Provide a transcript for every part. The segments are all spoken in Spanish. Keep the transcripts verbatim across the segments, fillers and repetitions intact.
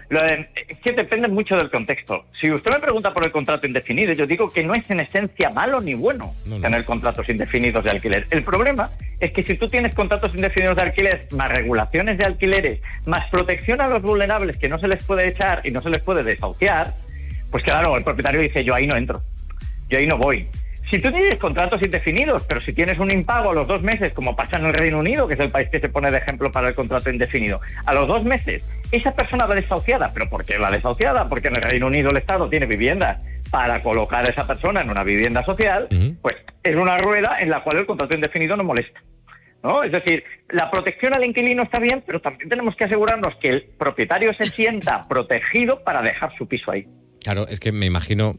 Lo de, es que depende mucho del contexto. Si usted me pregunta por el contrato indefinido, yo digo que no es en esencia malo ni bueno no, no. tener contratos indefinidos de alquiler. El problema es que si tú tienes contratos indefinidos de alquiler, más regulaciones de alquileres, más protección a los vulnerables que no se les puede echar y no se les puede desahuciar, pues claro, el propietario dice, yo ahí no entro, yo ahí no voy. Si tú tienes contratos indefinidos, pero si tienes un impago a los dos meses, como pasa en el Reino Unido, que es el país que se pone de ejemplo para el contrato indefinido, a los dos meses esa persona va desahuciada. ¿Pero por qué va desahuciada? Porque en el Reino Unido el Estado tiene viviendas para colocar a esa persona en una vivienda social, uh-huh. pues es una rueda en la cual el contrato indefinido no molesta, ¿no? Es decir, la protección al inquilino está bien, pero también tenemos que asegurarnos que el propietario se sienta protegido para dejar su piso ahí. Claro, es que me imagino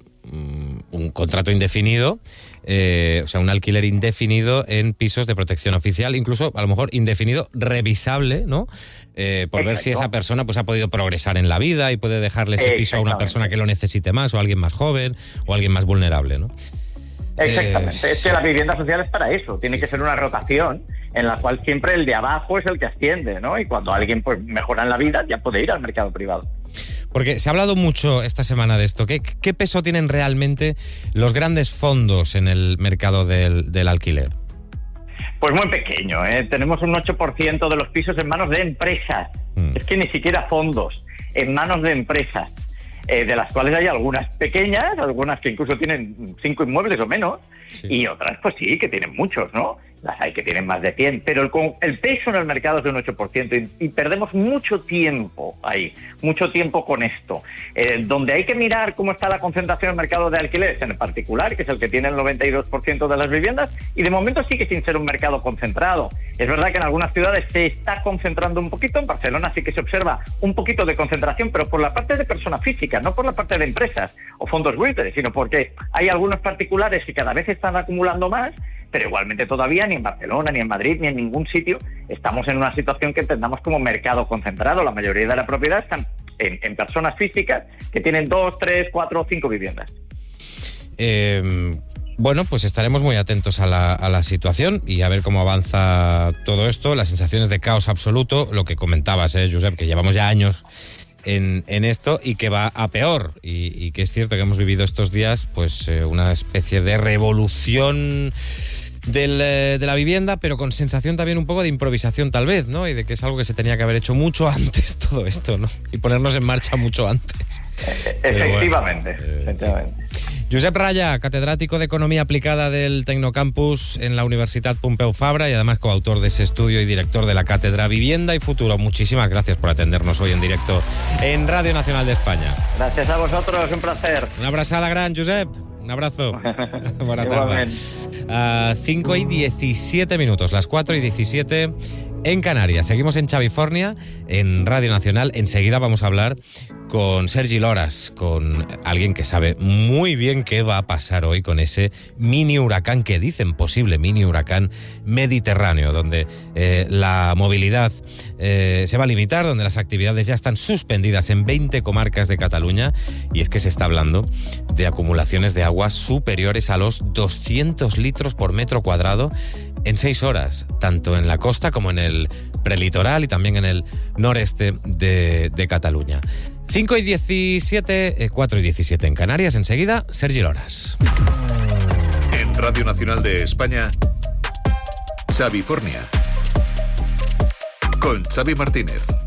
un contrato indefinido, eh, o sea, un alquiler indefinido en pisos de protección oficial, incluso a lo mejor indefinido revisable, ¿no? Eh, por Exacto. ver si esa persona pues ha podido progresar en la vida y puede dejarle ese piso a una persona que lo necesite más, o a alguien más joven, o a alguien más vulnerable, ¿no? Exactamente, eh, es que la vivienda social es para eso, tiene sí. que ser una rotación en la cual siempre el de abajo es el que asciende, ¿no? Y cuando alguien pues mejora en la vida ya puede ir al mercado privado. Porque se ha hablado mucho esta semana de esto. ¿Qué, qué peso tienen realmente los grandes fondos en el mercado del, del alquiler? Pues muy pequeño, ¿eh? Tenemos un ocho por ciento de los pisos en manos de empresas. Mm. Es que ni siquiera fondos, en manos de empresas, eh, de las cuales hay algunas pequeñas, algunas que incluso tienen cinco inmuebles o menos, sí. y otras pues sí, que tienen muchos, ¿no? Las hay que tienen más de cien, pero el, el peso en el mercado es de un ocho por ciento y, y perdemos mucho tiempo ahí, mucho tiempo con esto. Eh, donde hay que mirar cómo está la concentración en el mercado de alquileres en particular, que es el que tiene el noventa y dos por ciento de las viviendas, y de momento sigue sin ser un mercado concentrado. Es verdad que en algunas ciudades se está concentrando un poquito, en Barcelona sí que se observa un poquito de concentración, pero por la parte de personas físicas, no por la parte de empresas o fondos buitres, sino porque hay algunos particulares que cada vez están acumulando más, pero igualmente todavía ni en Barcelona, ni en Madrid, ni en ningún sitio estamos en una situación que entendamos como mercado concentrado. La mayoría de la propiedad están en, en personas físicas que tienen dos, tres, cuatro o cinco viviendas. Eh, bueno, pues estaremos muy atentos a la, a la situación y a ver cómo avanza todo esto. Las sensaciones de caos absoluto, lo que comentabas, ¿eh, Josep? Que llevamos ya años en, en esto y que va a peor. Y, y que es cierto que hemos vivido estos días pues eh, una especie de revolución Del, de la vivienda, pero con sensación también un poco de improvisación tal vez, ¿no? Y de que es algo que se tenía que haber hecho mucho antes todo esto, ¿no? Y ponernos en marcha mucho antes. Efectivamente, bueno, eh, efectivamente. Josep Raya, catedrático de Economía Aplicada del Tecnocampus en la Universitat Pompeu Fabra y además coautor de ese estudio y director de la Cátedra Vivienda y Futuro. Muchísimas gracias por atendernos hoy en directo en Radio Nacional de España. Gracias a vosotros, un placer. Una abrazada gran, Josep. Un abrazo. Buena tarde. Uh, cinco y diecisiete minutos, las cuatro y diecisiete en Canarias. Seguimos en Chavifornia, en Radio Nacional. Enseguida vamos a hablar con Sergi Loras, con alguien que sabe muy bien qué va a pasar hoy con ese mini huracán, que dicen posible mini huracán mediterráneo, donde eh, la movilidad eh, se va a limitar, donde las actividades ya están suspendidas en veinte comarcas de Cataluña, y es que se está hablando de acumulaciones de agua superiores a los doscientos litros por metro cuadrado en seis horas, tanto en la costa como en el prelitoral y también en el noreste de, de Cataluña. cinco y diecisiete, cuatro y diecisiete en Canarias. Enseguida, Sergi Loras. En Radio Nacional de España, Chavifornia, con Xavi Martínez.